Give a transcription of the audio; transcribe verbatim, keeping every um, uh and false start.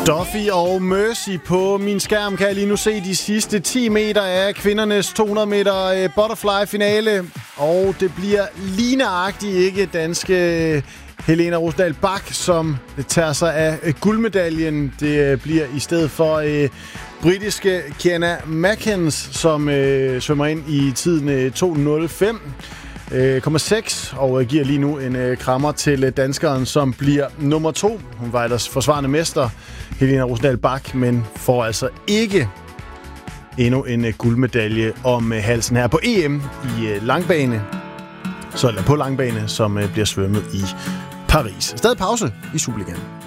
Duffy og Mercy på min skærm kan jeg lige nu se de sidste ti meter af kvindernes to hundrede meter butterfly-finale. Og det bliver ligneragtigt ikke danske Helena Rosendal Bach, som tager sig af guldmedaljen. Det bliver i stedet for øh, britiske Kiana Mackens, som øh, svømmer ind i tiden øh, to nul fem komma seks og giver lige nu en øh, krammer til øh, danskeren, som bliver nummer to. Hun var ellers forsvarende mester, Helena Rosendal Bach, men får altså ikke endnu en øh, guldmedalje om øh, halsen her på E M i øh, langbane, så eller på langbane, som øh, bliver svømmet i Paris. Stadig pause i Superligaen.